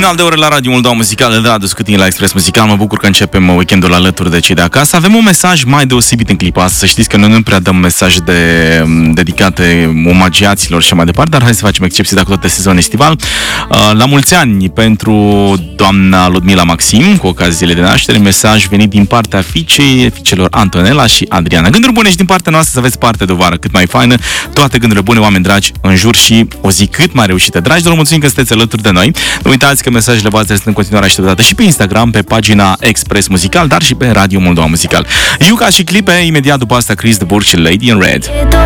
Final de oră la Radio Moldova Muzicală, de la Scutini la Express Muzical. Mă bucur că începem weekendul alături de cei de acasă. Avem un mesaj mai deosebit în clipa asta. Să știți că noi nu prea dăm mesaje dedicate omagiaților și mai departe, dar hai să facem excepții dacă tot este sezon estival. La mulți ani pentru doamna Ludmila Maxim, cu ocazia zilei de naștere, mesaj venit din partea fiicelor Antonella și Adriana. Gânduri bune și din partea noastră, să aveți parte de o vară cât mai faină, toate gândurile bune, oameni dragi, în jur și o zi cât mai reușită. Dragilor, mulțumim că sunteți alături de noi. Nu uitați că mesajele voastre sunt în continuare așteptate și pe Instagram, pe pagina Express Muzical, dar și pe Radio Moldova Muzical. Iuca și clipe, imediat după asta Chris de Burg și Lady in Red.